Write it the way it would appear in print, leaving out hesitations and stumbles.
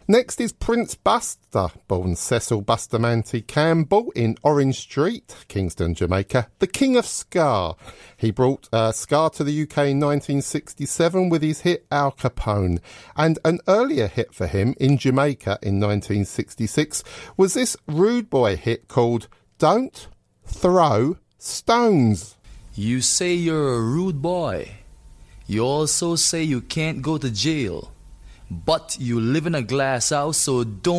Next is Prince Buster, born Cecil Bustamante Campbell in Orange Street, Kingston, Jamaica, the King of Ska. He brought ska to the UK in 1967 with his hit Al Capone. And an earlier hit for him in Jamaica in 1966 was this Rude Boy hit called Don't Throw Stones. You say you're a rude boy. You also say you can't go to jail. But you live in a glass house, so don't